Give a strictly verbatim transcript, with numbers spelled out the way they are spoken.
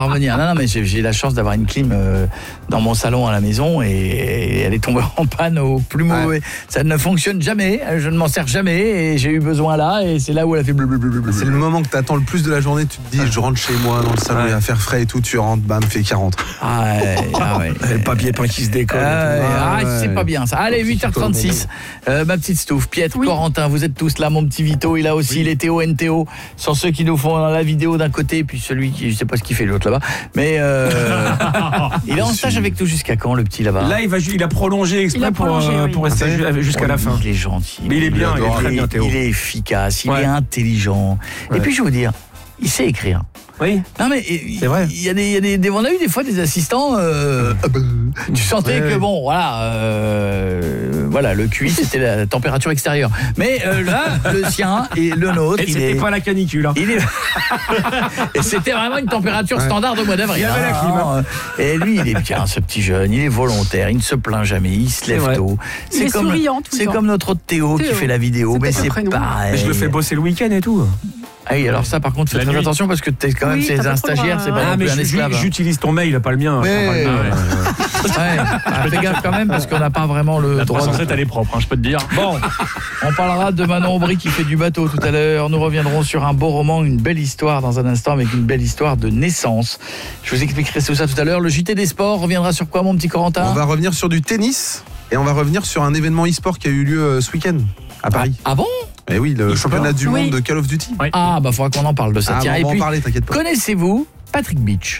revenir. Non, non, mais j'ai, j'ai la chance d'avoir une clim euh, dans mon salon à la maison et, et elle est tombée en panne au plus mauvais. Ouais. Ça ne fonctionne jamais, je ne m'en sers jamais et j'ai eu besoin là et c'est là où elle a fait blablabla. C'est le moment que tu attends le plus de la journée, tu te dis je rentre chez moi dans le salon, ouais. il va faire frais et tout, tu rentres, bam, fait quarante. Ah ouais, ah ouais. Le papier peint qui se décolle. Ah, ouais, ah ouais. C'est pas bien ça. Allez, huit heures trente-six, euh, ma petite Stouff, Pietre, oui. Corentin, vous êtes tous là, mon petit Vito, il a aussi oui. les Théo N T O, sont ceux qui nous font la vidéo d'un côté, puis celui qui, je sais pas ce qu'il fait l'autre là-bas, mais euh, il est en stage avec nous jusqu'à quand le petit là-bas? Là il va, il a prolongé exprès a prolongé, pour, oui. pour rester ah, jusqu'à oh, la fin. Il est gentil. Mais il est bien, il est très bien Théo. Il est efficace, il ouais. est intelligent. Ouais. Et puis je vais vous dire, il sait écrire. Oui. Non mais c'est vrai. Il y a des, il y a des, des, on a eu des fois des assistants. Euh, tu sentais ouais, que bon, voilà, euh, voilà, le Q I c'était la température extérieure. Mais euh, là, le sien et le nôtre, et il c'était est, pas la canicule. Hein. Il est, et c'était vraiment une température ouais. standard de mois d'avril. Il y avait la clim. Hein. Et lui, il est bien, ce petit jeune. Il est volontaire. Il ne se plaint jamais. Il se lève tôt. C'est comme, souriant, c'est comme notre Théo, Théo qui fait la vidéo. C'est mais c'est pareil. Mais je le fais bosser le week-end et tout. Ah oui, alors ça par contre, fais très nuit. attention parce que t'es quand même oui, c'est un stagiaire, c'est pas ah, mais un esclave. J'utilise ton mail, pas le mien. Ouais, ouais, ouais. ouais. Ah, fais gaffe quand même parce qu'on n'a pas vraiment le la droit. trois cent sept, de... elle est propre, hein, je peux te dire. Bon, on parlera de Manon Aubry qui fait du bateau tout à l'heure. Nous reviendrons sur un beau roman, une belle histoire dans un instant avec une belle histoire de naissance. Je vous expliquerai tout ça tout à l'heure. Le J T des sports reviendra sur quoi, mon petit Corentin? On va revenir sur du tennis et on va revenir sur un événement e-sport qui a eu lieu ce week-end à Paris. Ah, ah bon? Eh oui, le championnat du oui. monde de Call of Duty. Oui. Ah, bah, il faudra qu'on en parle de ça. Ah, Tiens, on va et en puis, parler, t'inquiète pas. Connaissez-vous Patrick Beach?